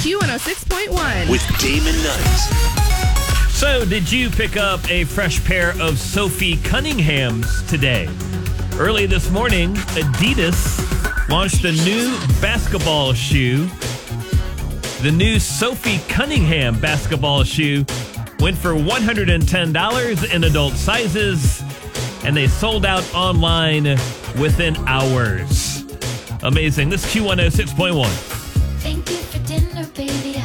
Q106.1. With Damon Knight. So, did you pick up a fresh pair of Sophie Cunninghams today? Early this morning, Adidas launched a new basketball shoe. The new Sophie Cunningham basketball shoe went for $110 in adult sizes, and they sold out online within hours. Amazing. This is Q106.1. Thank you for dinner, baby.